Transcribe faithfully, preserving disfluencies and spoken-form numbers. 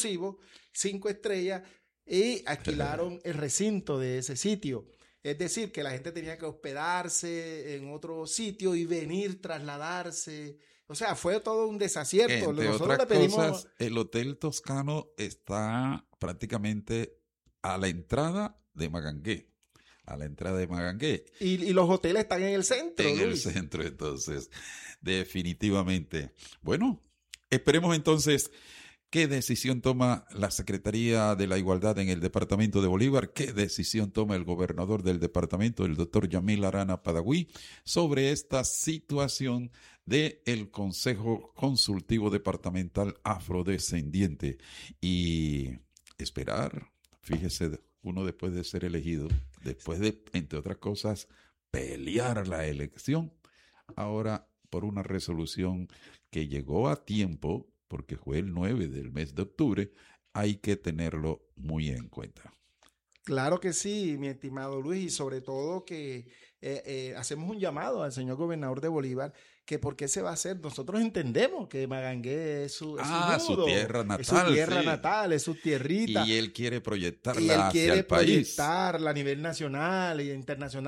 exclusivo, cinco estrellas, y alquilaron el recinto de ese sitio. Es decir, que la gente tenía que hospedarse en otro sitio y venir, trasladarse. O sea, fue todo un desacierto. Entre Nosotros otras le pedimos... cosas, el Hotel Toscano está prácticamente a la entrada de Magangué. A la entrada de Magangué. Y, y los hoteles están en el centro, En Luis. el centro, entonces, definitivamente. Bueno, esperemos entonces qué decisión toma la Secretaría de la Igualdad en el Departamento de Bolívar, qué decisión toma el gobernador del departamento, el doctor Yamil Arana Padagüí, sobre esta situación del Consejo Consultivo Departamental Afrodescendiente. Y esperar, fíjese, uno después de ser elegido, después de, entre otras cosas, pelear la elección, ahora por una resolución que llegó a tiempo, porque fue el nueve del mes de octubre, hay que tenerlo muy en cuenta. Claro que sí, mi estimado Luis, y sobre todo que eh, eh, hacemos un llamado al señor gobernador de Bolívar, que por qué se va a hacer. Nosotros entendemos que Magangué es su, es ah, su, nudo, su tierra natal. Es su tierra sí. natal, es su tierrita. Y él quiere proyectarla y él hacia quiere el país. proyectarla a nivel nacional e internacional.